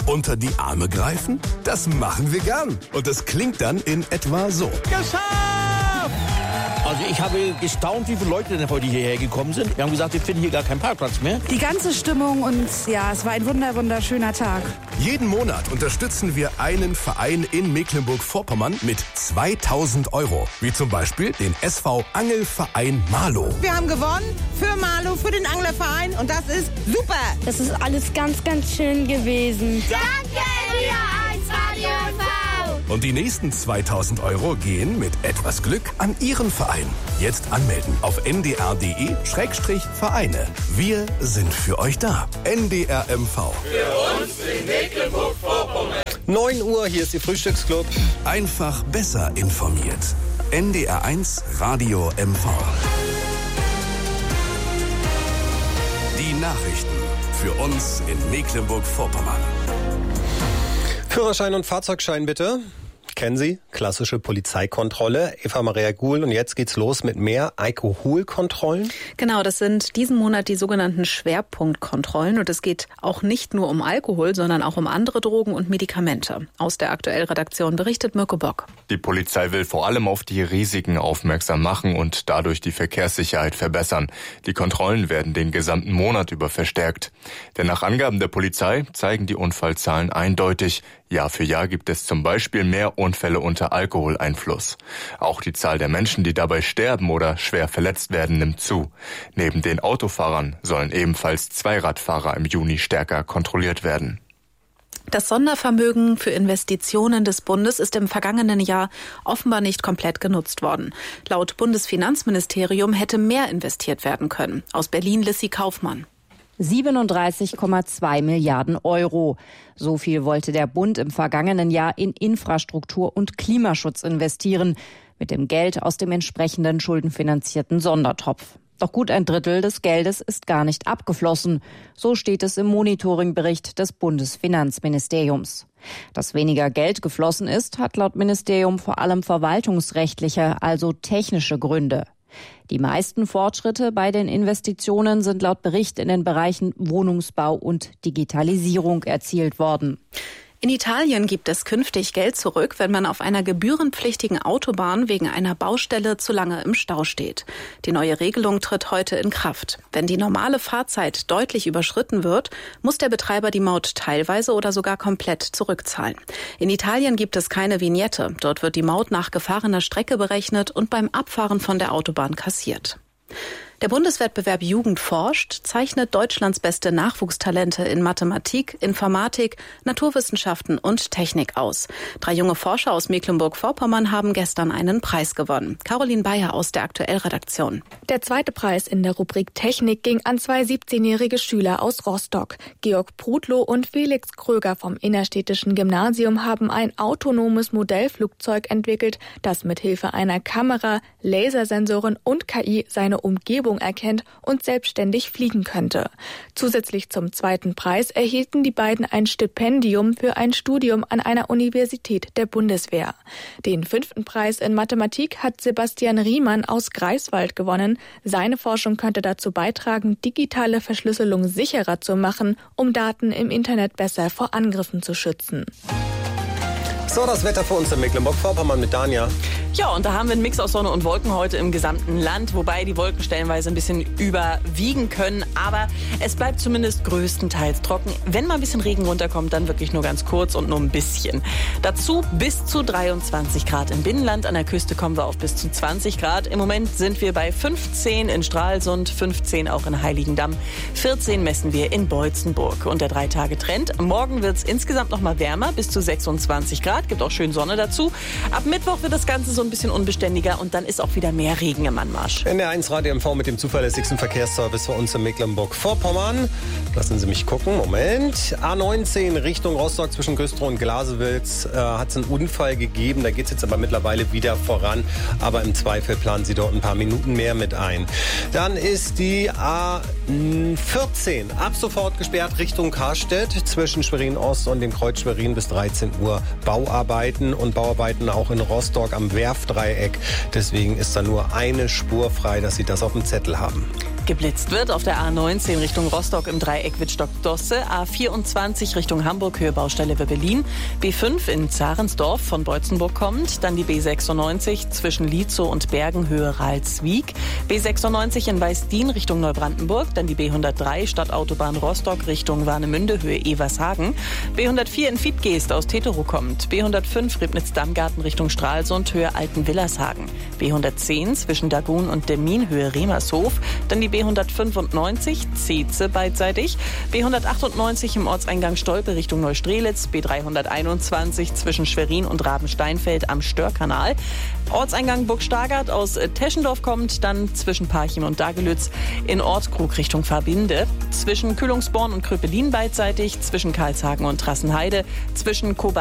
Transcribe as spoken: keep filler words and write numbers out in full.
Unter die Arme greifen? Das machen wir gern. Und das klingt dann in etwa so. Geschafft! Also ich habe gestaunt, wie viele Leute denn heute hierher gekommen sind. Wir haben gesagt, wir finden hier gar keinen Parkplatz mehr. Die ganze Stimmung und ja, es war ein wunder, wunderschöner Tag. Jeden Monat unterstützen wir einen Verein in Mecklenburg-Vorpommern mit zweitausend Euro. Wie zum Beispiel den S V Angelverein Marlow. Wir haben gewonnen für Marlow, für den Anglerverein und das ist super. Das ist alles ganz, ganz schön gewesen. Danke, R eins Radio V. Und die nächsten zweitausend Euro gehen mit etwas Glück an Ihren Verein. Jetzt anmelden auf n d r punkt d e Schrägstrich Vereine. Wir sind für euch da. N D R M V. Für uns in Mecklenburg-Vorpommern. neun Uhr, hier ist Ihr Frühstücksclub. Einfach besser informiert. N D R eins Radio M V. Die Nachrichten für uns in Mecklenburg-Vorpommern. Führerschein und Fahrzeugschein bitte. Kennen Sie? Klassische Polizeikontrolle. Eva Maria Guhl, und jetzt geht's los mit mehr Alkoholkontrollen. Genau, das sind diesen Monat die sogenannten Schwerpunktkontrollen. Und es geht auch nicht nur um Alkohol, sondern auch um andere Drogen und Medikamente. Aus der Aktuell-Redaktion berichtet Mirko Bock. Die Polizei will vor allem auf die Risiken aufmerksam machen und dadurch die Verkehrssicherheit verbessern. Die Kontrollen werden den gesamten Monat über verstärkt. Denn nach Angaben der Polizei zeigen die Unfallzahlen eindeutig. Jahr für Jahr gibt es zum Beispiel mehr Unfälle unter Alkoholeinfluss. Auch die Zahl der Menschen, die dabei sterben oder schwer verletzt werden, nimmt zu. Neben den Autofahrern sollen ebenfalls Zweiradfahrer im Juni stärker kontrolliert werden. Das Sondervermögen für Investitionen des Bundes ist im vergangenen Jahr offenbar nicht komplett genutzt worden. Laut Bundesfinanzministerium hätte mehr investiert werden können. Aus Berlin Lissy Kaufmann. siebenunddreißig Komma zwei Milliarden Euro. So viel wollte der Bund im vergangenen Jahr in Infrastruktur und Klimaschutz investieren, mit dem Geld aus dem entsprechenden schuldenfinanzierten Sondertopf. Doch gut ein Drittel des Geldes ist gar nicht abgeflossen. So steht es im Monitoringbericht des Bundesfinanzministeriums. Dass weniger Geld geflossen ist, hat laut Ministerium vor allem verwaltungsrechtliche, also technische Gründe. Die meisten Fortschritte bei den Investitionen sind laut Bericht in den Bereichen Wohnungsbau und Digitalisierung erzielt worden. In Italien gibt es künftig Geld zurück, wenn man auf einer gebührenpflichtigen Autobahn wegen einer Baustelle zu lange im Stau steht. Die neue Regelung tritt heute in Kraft. Wenn die normale Fahrzeit deutlich überschritten wird, muss der Betreiber die Maut teilweise oder sogar komplett zurückzahlen. In Italien gibt es keine Vignette. Dort wird die Maut nach gefahrener Strecke berechnet und beim Abfahren von der Autobahn kassiert. Der Bundeswettbewerb Jugend forscht zeichnet Deutschlands beste Nachwuchstalente in Mathematik, Informatik, Naturwissenschaften und Technik aus. Drei junge Forscher aus Mecklenburg-Vorpommern haben gestern einen Preis gewonnen. Caroline Bayer aus der Aktuell-Redaktion. Der zweite Preis in der Rubrik Technik ging an zwei siebzehnjährige Schüler aus Rostock. Georg Prudlow und Felix Kröger vom Innerstädtischen Gymnasium haben ein autonomes Modellflugzeug entwickelt, das mit Hilfe einer Kamera, Lasersensoren und K I seine Umgebung erkennt und selbstständig fliegen könnte. Zusätzlich zum zweiten Preis erhielten die beiden ein Stipendium für ein Studium an einer Universität der Bundeswehr. Den fünften Preis in Mathematik hat Sebastian Riemann aus Greifswald gewonnen. Seine Forschung könnte dazu beitragen, digitale Verschlüsselung sicherer zu machen, um Daten im Internet besser vor Angriffen zu schützen. So, das Wetter für uns in Mecklenburg-Vorpommern mit Dania. Ja, und da haben wir einen Mix aus Sonne und Wolken heute im gesamten Land, wobei die Wolken stellenweise ein bisschen überwiegen können. Aber es bleibt zumindest größtenteils trocken. Wenn mal ein bisschen Regen runterkommt, dann wirklich nur ganz kurz und nur ein bisschen. Dazu bis zu dreiundzwanzig Grad im Binnenland. An der Küste kommen wir auf bis zu zwanzig Grad. Im Moment sind wir bei fünfzehn in Stralsund, fünfzehn auch in Heiligendamm, vierzehn messen wir in Beutzenburg. Und der Drei-Tage-Trend. Morgen wird es insgesamt noch mal wärmer, bis zu sechsundzwanzig Grad. Gibt auch schön Sonne dazu. Ab Mittwoch wird das Ganze so ein bisschen unbeständiger und dann ist auch wieder mehr Regen im Anmarsch. N D R eins Radio M V mit dem zuverlässigsten Verkehrsservice für uns in Mecklenburg-Vorpommern. Lassen Sie mich gucken. Moment. A neunzehn Richtung Rostock zwischen Güstrow und Glasewitz äh, hat es einen Unfall gegeben. Da geht es jetzt aber mittlerweile wieder voran. Aber im Zweifel planen Sie dort ein paar Minuten mehr mit ein. Dann ist die A vierzehn ab sofort gesperrt Richtung Karstedt zwischen Schwerin-Ost und dem Kreuz Schwerin bis dreizehn Uhr. Bauarbeiten und Bauarbeiten auch in Rostock am Werfdreieck. Deswegen ist da nur eine Spur frei, dass Sie das auf dem Zettel haben. geblitzt wird. Auf der A neunzehn Richtung Rostock im Dreieck Wittstock-Dosse, A vierundzwanzig Richtung Hamburg, Höhe Baustelle Berlin, B fünf in Zarensdorf von Beutzenburg kommt, dann die B sechsundneunzig zwischen Lietzow und Bergen, Höhe Ralswiek, B sechsundneunzig in Weißdien Richtung Neubrandenburg, dann die B hundertdrei Stadtautobahn Rostock Richtung Warnemünde, Höhe Evershagen, B hundertvier in Fiedgeest aus Teterow kommt, B hundertfünf Ribnitz-Dammgarten Richtung Stralsund, Höhe Altenwillershagen, B hundertzehn zwischen Dagun und Demmin, Höhe Remershof, dann die B hundertfünfundneunzig Zeetze beidseitig, B hundertachtundneunzig im Ortseingang Stolpe Richtung Neustrelitz, B dreihunderteinundzwanzig zwischen Schwerin und Rabensteinfeld am Störkanal, Ortseingang Burg-Stargard aus Teschendorf kommt, dann zwischen Parchim und Dagelütz in Ortskrug Richtung Verbinde, zwischen Kühlungsborn und Kröpelin beidseitig, zwischen Karlshagen und Trassenheide, zwischen Koba